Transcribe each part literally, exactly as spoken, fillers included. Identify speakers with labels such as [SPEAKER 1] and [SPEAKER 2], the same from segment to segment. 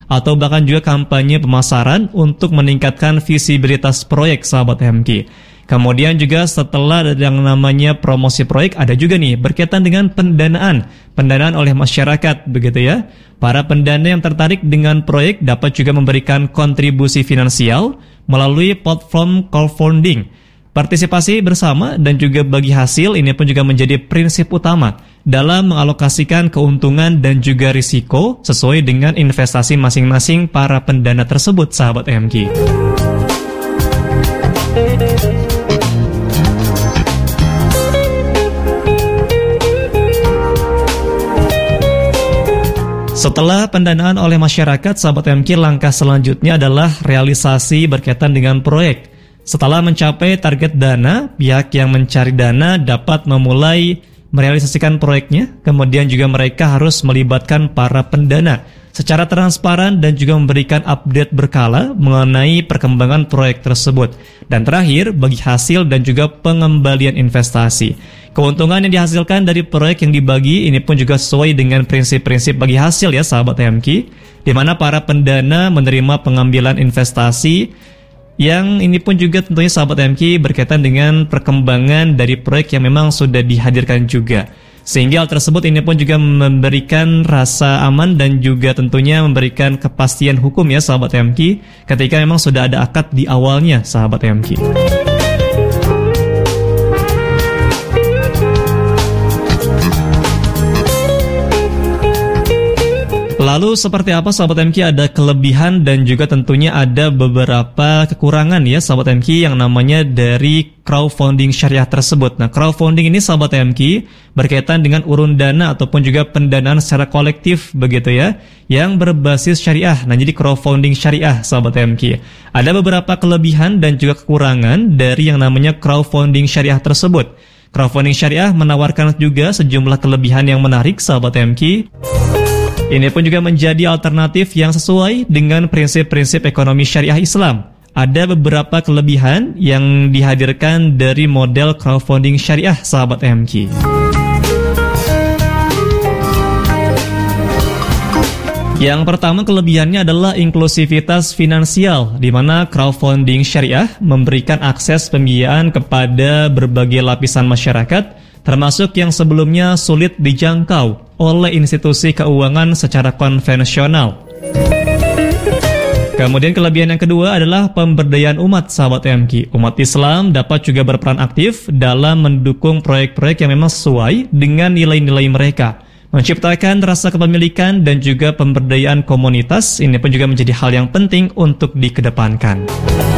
[SPEAKER 1] atau bahkan juga kampanye pemasaran untuk meningkatkan visibilitas proyek, sahabat M K. Kemudian juga setelah ada yang namanya promosi proyek, ada juga nih berkaitan dengan pendanaan. Pendanaan oleh masyarakat, begitu ya. Para pendana yang tertarik dengan proyek dapat juga memberikan kontribusi finansial melalui platform crowdfunding. Partisipasi bersama dan juga bagi hasil ini pun juga menjadi prinsip utama dalam mengalokasikan keuntungan dan juga risiko sesuai dengan investasi masing-masing para pendana tersebut, sahabat M K. Setelah pendanaan oleh masyarakat, sahabat M K, langkah selanjutnya adalah realisasi berkaitan dengan proyek. Setelah mencapai target dana, pihak yang mencari dana dapat memulai merealisasikan proyeknya. Kemudian juga mereka harus melibatkan para pendana secara transparan dan juga memberikan update berkala mengenai perkembangan proyek tersebut. Dan terakhir, bagi hasil dan juga pengembalian investasi. Keuntungan yang dihasilkan dari proyek yang dibagi ini pun juga sesuai dengan prinsip-prinsip bagi hasil ya, sahabat M K, di mana para pendana menerima pengambilan investasi yang ini pun juga tentunya, sahabat M K, berkaitan dengan perkembangan dari proyek yang memang sudah dihadirkan juga. Sehingga hal tersebut ini pun juga memberikan rasa aman dan juga tentunya memberikan kepastian hukum ya, sahabat M K, ketika memang sudah ada akad di awalnya, sahabat M K. Lalu seperti apa, sahabat M K? Ada kelebihan dan juga tentunya ada beberapa kekurangan ya, sahabat M K, yang namanya dari crowdfunding syariah tersebut. Nah, crowdfunding ini, sahabat M K, berkaitan dengan urun dana ataupun juga pendanaan secara kolektif, begitu ya, yang berbasis syariah. Nah, jadi crowdfunding syariah, sahabat M K, ada beberapa kelebihan dan juga kekurangan dari yang namanya crowdfunding syariah tersebut. Crowdfunding syariah menawarkan juga sejumlah kelebihan yang menarik, sahabat M K. Ini pun juga menjadi alternatif yang sesuai dengan prinsip-prinsip ekonomi syariah Islam. Ada beberapa kelebihan yang dihadirkan dari model crowdfunding syariah, sahabat M K. Yang pertama kelebihannya adalah inklusivitas finansial, di mana crowdfunding syariah memberikan akses pembiayaan kepada berbagai lapisan masyarakat, termasuk yang sebelumnya sulit dijangkau oleh institusi keuangan secara konvensional. Kemudian kelebihan yang kedua adalah pemberdayaan umat, sahabat M K. Umat Islam dapat juga berperan aktif dalam mendukung proyek-proyek yang memang sesuai dengan nilai-nilai mereka, menciptakan rasa kepemilikan dan juga pemberdayaan komunitas. Ini pun juga menjadi hal yang penting untuk dikedepankan.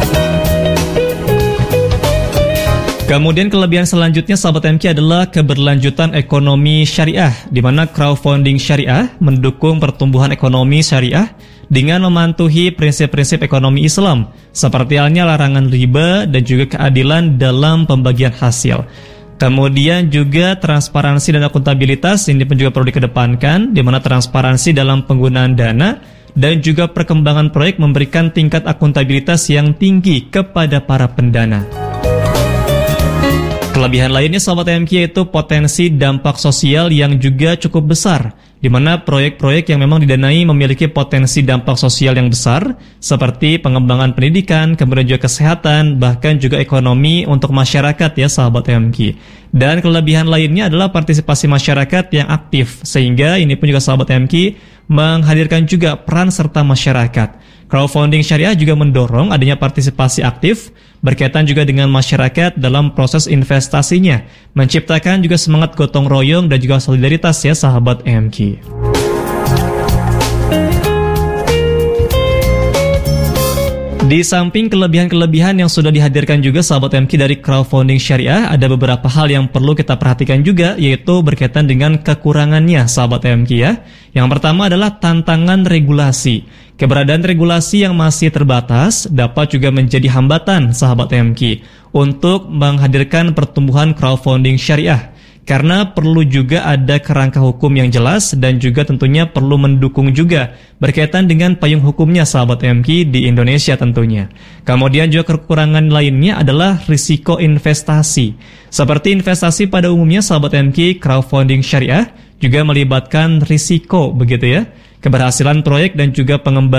[SPEAKER 1] Kemudian kelebihan selanjutnya, sahabat M K, adalah keberlanjutan ekonomi syariah, di mana crowdfunding syariah mendukung pertumbuhan ekonomi syariah dengan mematuhi prinsip-prinsip ekonomi Islam, seperti halnya larangan riba dan juga keadilan dalam pembagian hasil. Kemudian juga transparansi dan akuntabilitas, ini pun juga perlu dikedepankan, di mana transparansi dalam penggunaan dana dan juga perkembangan proyek memberikan tingkat akuntabilitas yang tinggi kepada para pendana. Kelebihan lainnya, sahabat M K, yaitu potensi dampak sosial yang juga cukup besar, di mana proyek-proyek yang memang didanai memiliki potensi dampak sosial yang besar, seperti pengembangan pendidikan, kemudian juga kesehatan, bahkan juga ekonomi untuk masyarakat ya, sahabat M K. Dan kelebihan lainnya adalah partisipasi masyarakat yang aktif, sehingga ini pun juga, sahabat M K, menghadirkan juga peran serta masyarakat. Crowdfunding syariah juga mendorong adanya partisipasi aktif berkaitan juga dengan masyarakat dalam proses investasinya, menciptakan juga semangat gotong royong dan juga solidaritas ya, sahabat M K. Di samping kelebihan-kelebihan yang sudah dihadirkan juga, sahabat M K, dari crowdfunding syariah, ada beberapa hal yang perlu kita perhatikan juga, yaitu berkaitan dengan kekurangannya, sahabat M K ya. Yang pertama adalah tantangan regulasi. Keberadaan regulasi yang masih terbatas dapat juga menjadi hambatan, sahabat M K, untuk menghadirkan pertumbuhan crowdfunding syariah. Karena perlu juga ada kerangka hukum yang jelas dan juga tentunya perlu mendukung juga berkaitan dengan payung hukumnya, sahabat M K, di Indonesia tentunya. Kemudian juga kekurangan lainnya adalah risiko investasi. Seperti investasi pada umumnya, sahabat M K, crowdfunding syariah juga melibatkan risiko, begitu ya. Keberhasilan proyek dan juga pengembalian